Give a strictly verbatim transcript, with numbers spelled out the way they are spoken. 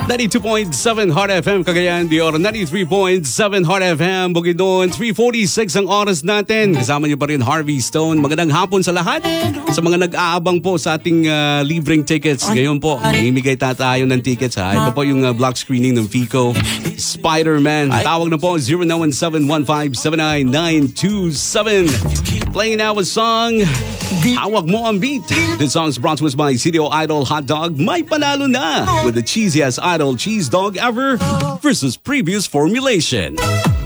ninety-two point seven Hot F M Cagayan de Oro, ninety-three point seven Hot F M Bukidnon. Three forty-six ang oras natin. Kasama niyo pa rin Harvey Stone. Magandang hapon sa lahat. Sa mga nag-aabang po sa ating uh, libreng tickets. Ngayon po, namimigay tayo ng tickets ha. Ito po yung uh, block screening ng Fico. Spider-Man. Tawag na po zero nine one seven one five seven nine nine two seven. Playing now a song, Hawak Mo Ang Beat. This song is brought to us by C D O Idol Hot Dog. May panalo na with the cheesiest Idol cheese dog ever versus previous formulation.